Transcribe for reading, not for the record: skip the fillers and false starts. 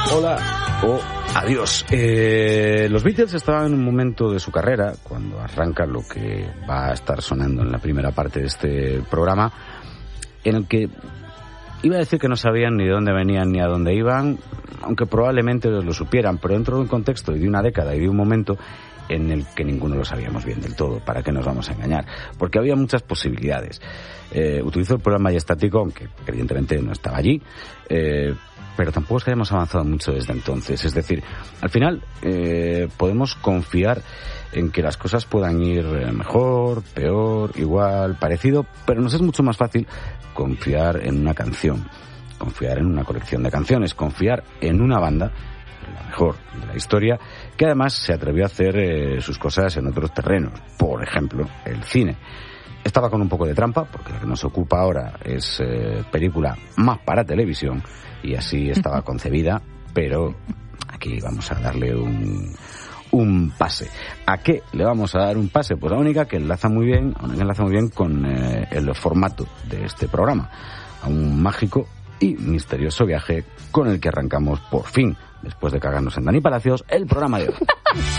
Hola o adiós. Los Beatles estaban en un momento de su carrera, cuando arranca lo que va a estar sonando en la primera parte de este programa, en el que iba a decir que no sabían ni de dónde venían ni a dónde iban, aunque probablemente lo supieran, pero dentro de un contexto y de una década y de un momento en el que ninguno lo sabíamos bien del todo. ¿Para qué nos vamos a engañar? Porque había muchas posibilidades. Utilizó el programa estático, aunque evidentemente no estaba allí, pero tampoco es que hayamos avanzado mucho desde entonces. Es decir, al final podemos confiar en que las cosas puedan ir mejor, peor, igual, parecido, pero nos es mucho más fácil confiar en una canción, confiar en una colección de canciones, confiar en una banda, la mejor de la historia, que además se atrevió a hacer sus cosas en otros terrenos, por ejemplo, el cine. Estaba con un poco de trampa, porque lo que nos ocupa ahora es película más para televisión, y así estaba concebida, pero aquí vamos a darle un pase. ¿A qué le vamos a dar un pase? Pues la única que enlaza muy bien con el formato de este programa, a un mágico y misterioso viaje con el que arrancamos por fin, después de cagarnos en Dani Palacios, el programa de hoy.